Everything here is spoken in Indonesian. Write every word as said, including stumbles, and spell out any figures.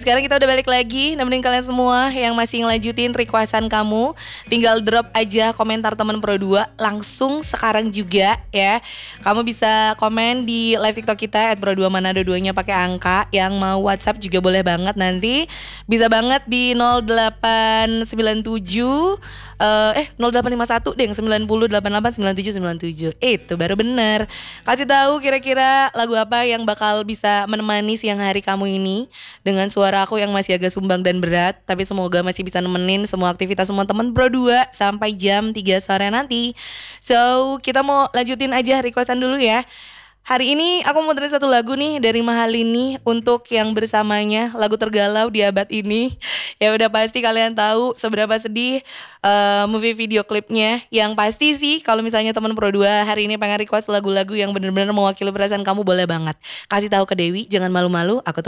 sekarang kita udah balik lagi nemenin kalian semua yang masih ngelanjutin requestan kamu. Tinggal drop aja komentar teman Pro dua langsung sekarang juga ya. Kamu bisa komen di live TikTok kita at Pro dua Manado duanya pakai angka. Yang mau WhatsApp juga boleh banget nanti. Bisa banget di nol delapan sembilan tujuh uh, eh nol delapan lima satu deh sembilan nol delapan delapan sembilan tujuh sembilan tujuh. Itu baru bener. Kasih tahu kira-kira lagu apa yang bakal bisa menemani siang hari kamu ini dengan suara aku yang masih agak sumbang dan berat, tapi semoga masih bisa nemenin semua aktivitas semua teman Pro dua sampai jam tiga sore nanti. So, kita mau lanjutin aja requestan dulu ya. Hari ini aku mau muterin satu lagu nih dari Mahalini untuk yang bersamanya, lagu tergalau di abad ini. Ya udah pasti kalian tahu seberapa sedih uh, movie video klipnya. Yang pasti sih kalau misalnya teman Pro dua hari ini pengen request lagu-lagu yang benar-benar mewakili perasaan kamu, boleh banget kasih tahu ke Dewi, jangan malu-malu, aku